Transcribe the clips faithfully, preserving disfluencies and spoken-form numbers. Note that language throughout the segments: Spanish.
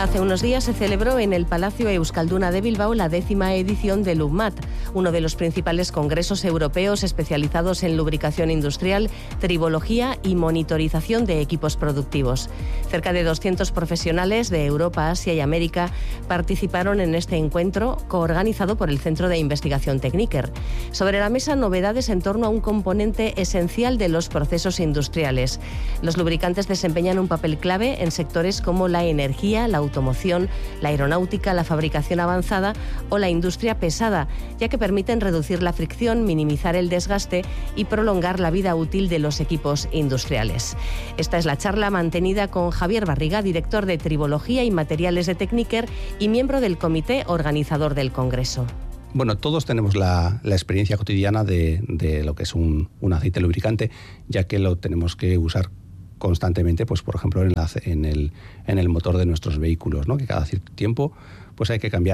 Hace unos días se celebró en el Palacio Euskalduna de Bilbao la décima edición de LUBMAT, uno de los principales congresos europeos especializados en lubricación industrial, tribología y monitorización de equipos productivos. Cerca de doscientos profesionales de Europa, Asia y América participaron en este encuentro coorganizado por el Centro de Investigación Techniker. Sobre la mesa, novedades en torno a un componente esencial de los procesos industriales. Los lubricantes desempeñan un papel clave en sectores como la energía, la automoción, la aeronáutica, la fabricación avanzada o la industria pesada, ya que permiten reducir la fricción, minimizar el desgaste y prolongar la vida útil de los equipos industriales. Esta es la charla mantenida con Javier Barriga, director de Tribología y Materiales de Techniker y miembro del comité organizador del Congreso. Bueno, todos tenemos la, la experiencia cotidiana de, de lo que es un, un aceite lubricante, ya que lo tenemos que usar constantemente, pues por ejemplo en, la, en, el, en el motor de nuestros vehículos, ¿no? Que cada cierto tiempo pues hay que cambiar.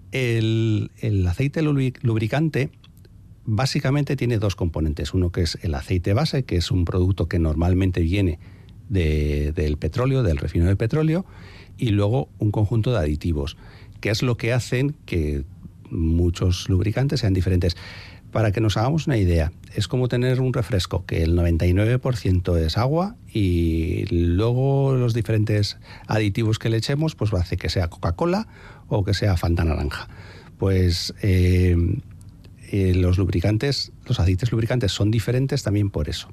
El, el aceite lubricante básicamente tiene dos componentes. Uno que es el aceite base, que es un producto que normalmente viene de, del petróleo, del refino del petróleo, y luego un conjunto de aditivos, que es lo que hacen que muchos lubricantes sean diferentes. Para que nos hagamos una idea, es como tener un refresco, que el noventa y nueve por ciento es agua y luego los diferentes aditivos que le echemos pues hace que sea Coca-Cola o que sea Fanta naranja. Pues eh, eh, los lubricantes, los aceites lubricantes son diferentes también por eso.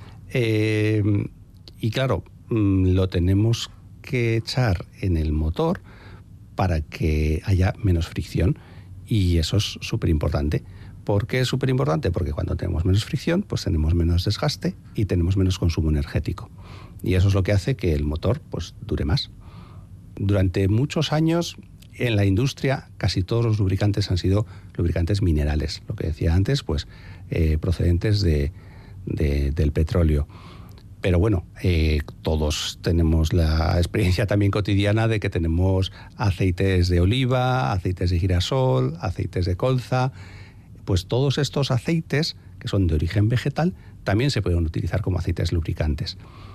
Eh, y claro, lo tenemos que echar en el motor para que haya menos fricción y eso es súper importante. ¿Por qué es súper importante? Porque cuando tenemos menos fricción, pues tenemos menos desgaste y tenemos menos consumo energético. Y eso es lo que hace que el motor pues dure más. Durante muchos años en la industria casi todos los lubricantes han sido lubricantes minerales. Lo que decía antes, pues eh, procedentes de, de, del petróleo. Pero bueno, eh, todos tenemos la experiencia también cotidiana de que tenemos aceites de oliva, aceites de girasol, aceites de colza. Pues todos estos aceites, que son de origen vegetal, también se pueden utilizar como aceites lubricantes.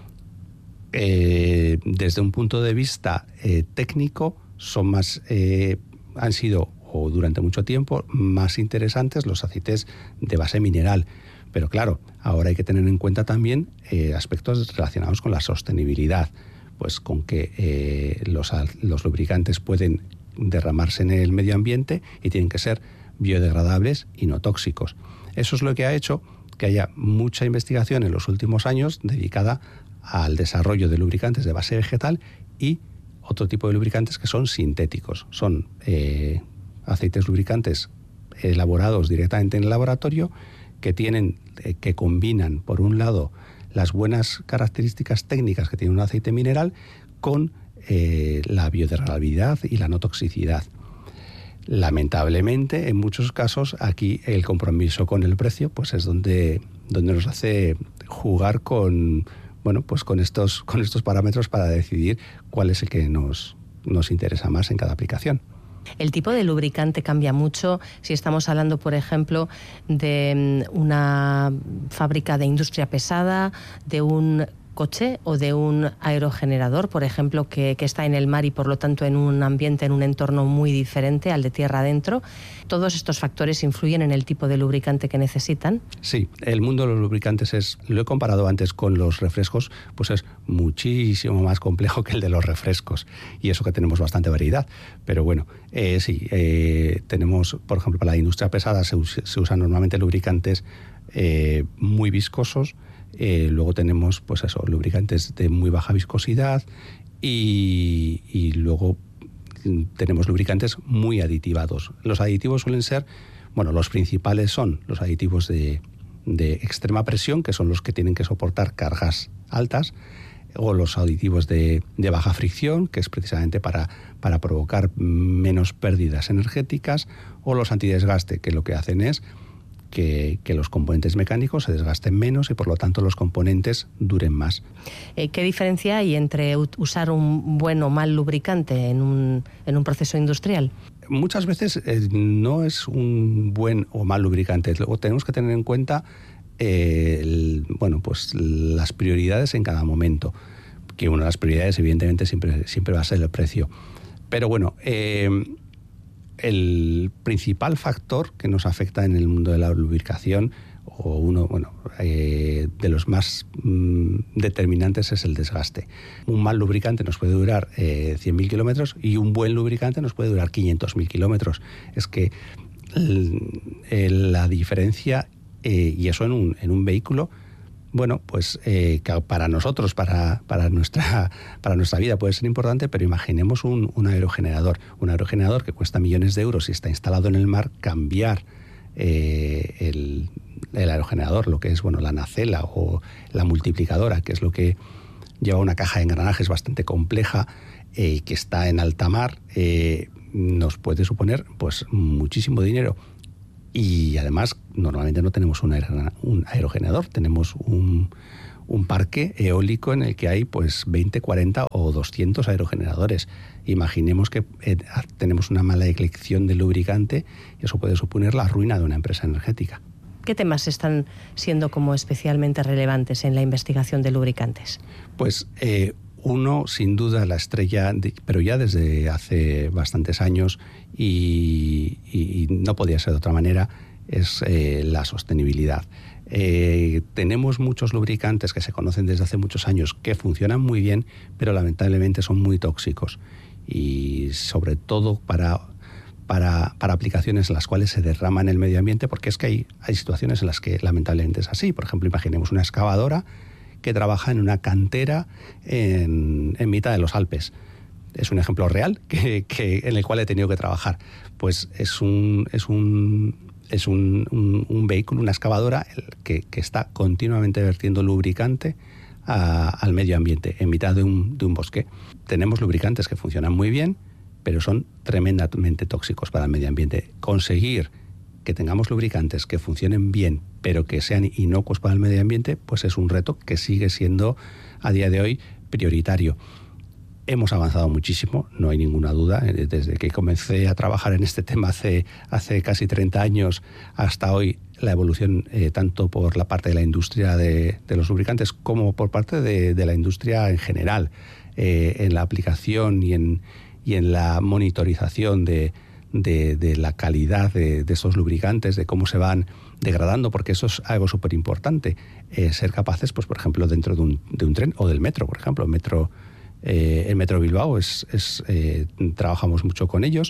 Eh, desde un punto de vista eh, técnico, son más, eh, han sido, o durante mucho tiempo, más interesantes los aceites de base mineral. Pero claro, ahora hay que tener en cuenta también eh, aspectos relacionados con la sostenibilidad, pues con que eh, los, los lubricantes pueden derramarse en el medio ambiente y tienen que ser biodegradables y no tóxicos. Eso es lo que ha hecho que haya mucha investigación en los últimos años dedicada al desarrollo de lubricantes de base vegetal y otro tipo de lubricantes que son sintéticos. Son eh, aceites lubricantes elaborados directamente en el laboratorio que tienen, eh, que combinan, por un lado, las buenas características técnicas que tiene un aceite mineral con eh, la biodegradabilidad y la no toxicidad. Lamentablemente, en muchos casos, aquí el compromiso con el precio pues es donde, donde nos hace jugar con, bueno, pues con estos, con estos parámetros para decidir cuál es el que nos, nos interesa más en cada aplicación. El tipo de lubricante cambia mucho si estamos hablando, por ejemplo, de una fábrica de industria pesada, de un coche o de un aerogenerador, por ejemplo, que, que está en el mar y por lo tanto en un ambiente, en un entorno muy diferente al de tierra adentro. ¿Todos estos factores influyen en el tipo de lubricante que necesitan? Sí, el mundo de los lubricantes es, lo he comparado antes con los refrescos, pues es muchísimo más complejo que el de los refrescos y eso que tenemos bastante variedad. Pero bueno, eh, sí, eh, tenemos, por ejemplo, para la industria pesada se, us- se usan normalmente lubricantes eh, muy viscosos. Eh, luego tenemos pues eso, lubricantes de muy baja viscosidad y, y luego tenemos lubricantes muy aditivados. Los aditivos suelen ser, bueno, los principales son los aditivos de, de extrema presión, que son los que tienen que soportar cargas altas, o los aditivos de, de baja fricción, que es precisamente para, para provocar menos pérdidas energéticas, o los antidesgaste, que lo que hacen es Que, que los componentes mecánicos se desgasten menos y por lo tanto los componentes duren más. Eh, ¿Qué diferencia hay entre usar un buen o mal lubricante en un, en un proceso industrial? Muchas veces eh, no es un buen o mal lubricante. Luego tenemos que tener en cuenta eh, el, bueno, pues las prioridades en cada momento. Que una de las prioridades evidentemente siempre, siempre va a ser el precio. Pero bueno, eh, el principal factor que nos afecta en el mundo de la lubricación, o uno bueno, eh, de los más mm, determinantes, es el desgaste. Un mal lubricante nos puede durar eh, cien mil kilómetros y un buen lubricante nos puede durar quinientos mil kilómetros. Es que el, el, la diferencia, eh, y eso en un, en un vehículo, bueno, pues eh, que para nosotros, para, para, nuestra, para nuestra vida puede ser importante, pero imaginemos un, un aerogenerador. Un aerogenerador que cuesta millones de euros y está instalado en el mar, cambiar eh, el, el aerogenerador, lo que es bueno la nacela o la multiplicadora, que es lo que lleva una caja de engranajes bastante compleja, eh, que está en alta mar, eh, nos puede suponer pues muchísimo dinero. Y además, normalmente no tenemos un, aer- un aerogenerador, tenemos un, un parque eólico en el que hay pues veinte, cuarenta o doscientos aerogeneradores. Imaginemos que eh, tenemos una mala elección de lubricante y eso puede suponer la ruina de una empresa energética. ¿Qué temas están siendo como especialmente relevantes en la investigación de lubricantes? Pues eh, uno, sin duda, la estrella, de, pero ya desde hace bastantes años y, y no podía ser de otra manera, es eh, la sostenibilidad. Eh, tenemos muchos lubricantes que se conocen desde hace muchos años que funcionan muy bien, pero lamentablemente son muy tóxicos y sobre todo para, para, para aplicaciones en las cuales se derrama en el medio ambiente, porque es que hay, hay situaciones en las que lamentablemente es así. Por ejemplo, imaginemos una excavadora que trabaja en una cantera en, en mitad de los Alpes. Es un ejemplo real que, que, en el cual he tenido que trabajar. Pues es un, es un, es un, un, un vehículo, una excavadora que, que está continuamente vertiendo lubricante a, al medio ambiente en mitad de un, de un bosque. Tenemos lubricantes que funcionan muy bien, pero son tremendamente tóxicos para el medio ambiente. Conseguir que tengamos lubricantes que funcionen bien, pero que sean inocuos para el medio ambiente, pues es un reto que sigue siendo a día de hoy prioritario. Hemos avanzado muchísimo, no hay ninguna duda. Desde que comencé a trabajar en este tema hace, hace casi treinta años hasta hoy, la evolución eh, tanto por la parte de la industria de, de los lubricantes como por parte de, de la industria en general, eh, en la aplicación y en, y en la monitorización de De, de la calidad de, de esos lubricantes, de cómo se van degradando, porque eso es algo súper importante, eh, ser capaces, pues por ejemplo, dentro de un, de un tren o del metro, por ejemplo, el metro, eh, el metro Bilbao, es, es, eh, trabajamos mucho con ellos,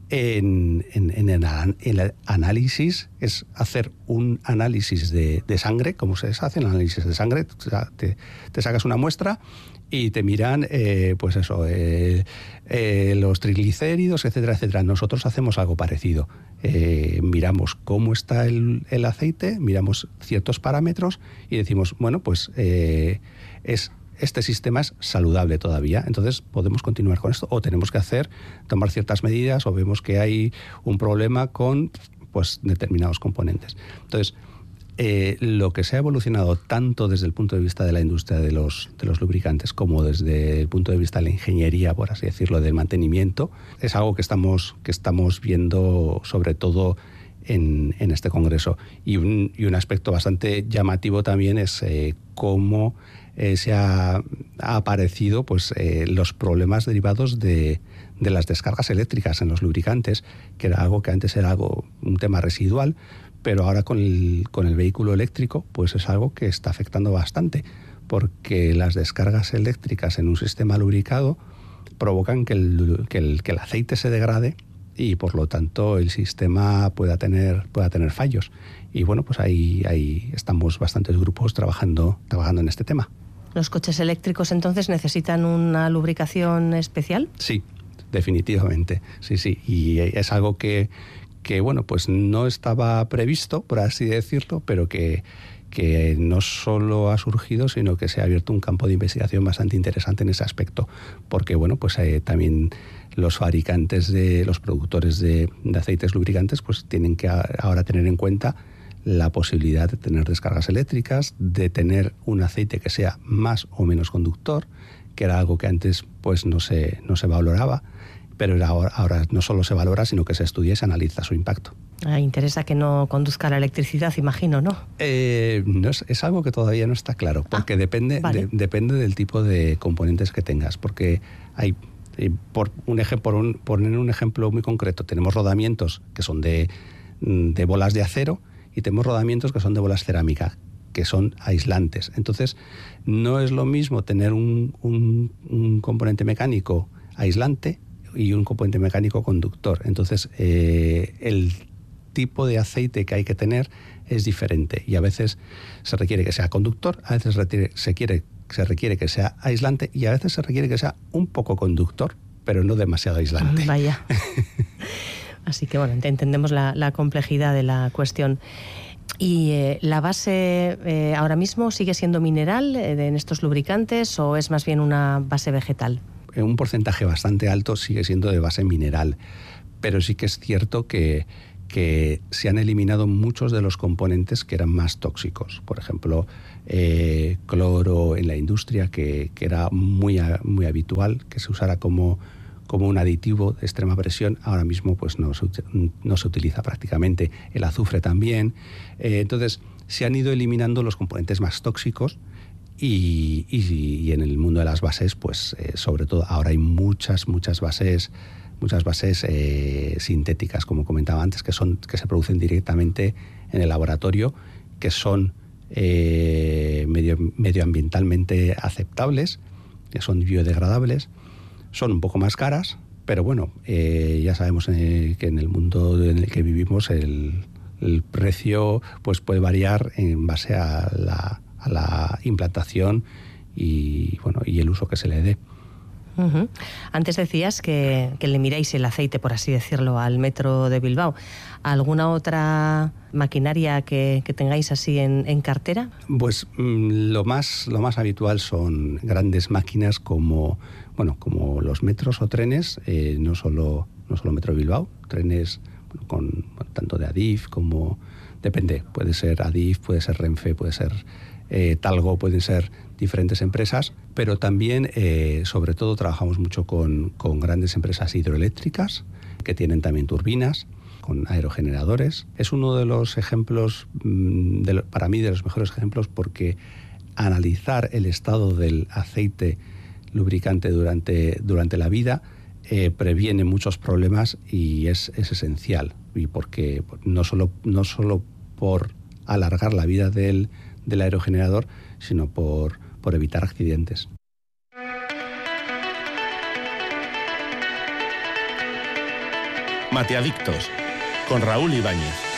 en, en, en, el, en el análisis, es hacer un análisis de, de sangre, como se hace el análisis de sangre, te, te sacas una muestra y te miran, eh, pues eso, eh, eh, los triglicéridos, etcétera, etcétera. Nosotros hacemos algo parecido. Eh, miramos cómo está el, el aceite, miramos ciertos parámetros y decimos, bueno, pues eh, es este sistema es saludable todavía, entonces podemos continuar con esto o tenemos que hacer, tomar ciertas medidas o vemos que hay un problema con pues determinados componentes. Entonces, Eh, lo que se ha evolucionado tanto desde el punto de vista de la industria de los, de los lubricantes como desde el punto de vista de la ingeniería, por así decirlo, del mantenimiento, es algo que estamos, que estamos viendo sobre todo en, en este congreso. Y un, y un aspecto bastante llamativo también es eh, cómo eh, se ha, ha aparecido pues, eh, los problemas derivados de, de las descargas eléctricas en los lubricantes, que era algo que antes era algo, un tema residual, pero ahora con el, con el vehículo eléctrico pues es algo que está afectando bastante, porque las descargas eléctricas en un sistema lubricado provocan que el, que el, que el aceite se degrade y por lo tanto el sistema pueda tener, pueda tener fallos. Y bueno, pues ahí, ahí estamos bastantes grupos trabajando, trabajando en este tema. ¿Los coches eléctricos entonces necesitan una lubricación especial? Sí, definitivamente, sí, sí. Y es algo que que bueno, pues no estaba previsto, por así decirlo, pero que, que no solo ha surgido, sino que se ha abierto un campo de investigación bastante interesante en ese aspecto, porque bueno, pues eh, también los fabricantes, de los productores de, de aceites lubricantes, pues tienen que ahora tener en cuenta la posibilidad de tener descargas eléctricas, de tener un aceite que sea más o menos conductor, que era algo que antes pues no se, no se valoraba, pero ahora, ahora no solo se valora, sino que se estudia y se analiza su impacto. Ah, interesa que no conduzca la electricidad, imagino, ¿no? Eh, no es, es algo que todavía no está claro, porque ah, depende, vale. de, depende del tipo de componentes que tengas, porque hay Y por un eje, por un, poner un ejemplo muy concreto, tenemos rodamientos que son de, de bolas de acero y tenemos rodamientos que son de bolas cerámica, que son aislantes. Entonces, no es lo mismo tener un, un, un componente mecánico aislante y un componente mecánico conductor. Entonces, eh, el tipo de aceite que hay que tener es diferente y a veces se requiere que sea conductor, a veces requiere, se, quiere, se requiere que sea aislante y a veces se requiere que sea un poco conductor, pero no demasiado aislante. Vaya. Así que, bueno, entendemos la, la complejidad de la cuestión. ¿Y eh, la base eh, ahora mismo sigue siendo mineral eh, en estos lubricantes o es más bien una base vegetal? Un porcentaje bastante alto sigue siendo de base mineral, pero sí que es cierto que, que se han eliminado muchos de los componentes que eran más tóxicos. Por ejemplo, eh, cloro en la industria, que, que era muy, muy habitual que se usara como, como un aditivo de extrema presión, ahora mismo pues no se, no se utiliza prácticamente. El azufre también. Eh, entonces, se han ido eliminando los componentes más tóxicos. Y, y, y en el mundo de las bases, pues eh, sobre todo ahora hay muchas, muchas bases, muchas bases eh, sintéticas, como comentaba antes, que son que se producen directamente en el laboratorio, que son eh, medio, medioambientalmente aceptables, que son biodegradables, son un poco más caras, pero bueno, eh, ya sabemos eh, que en el mundo en el que vivimos el, el precio pues puede variar en base a la a la implantación y bueno y el uso que se le dé. Uh-huh. Antes decías que, que le miráis el aceite, por así decirlo, al metro de Bilbao. ¿Alguna otra maquinaria que, que tengáis así en, en cartera? Pues mmm, lo más lo más habitual son grandes máquinas como bueno como los metros o trenes, eh, no solo no solo Metro Bilbao, trenes bueno, con bueno, tanto de Adif como depende, puede ser Adif, puede ser Renfe, puede ser Eh, Talgo, pueden ser diferentes empresas, pero también, eh, sobre todo, trabajamos mucho con, con grandes empresas hidroeléctricas que tienen también turbinas, con aerogeneradores. Es uno de los ejemplos, de lo, para mí, de los mejores ejemplos, porque analizar el estado del aceite lubricante durante, durante la vida eh, previene muchos problemas y es, es esencial. Y porque no solo, no solo por alargar la vida del del aerogenerador, sino por, por evitar accidentes. Mateadictos, con Raúl Ibáñez.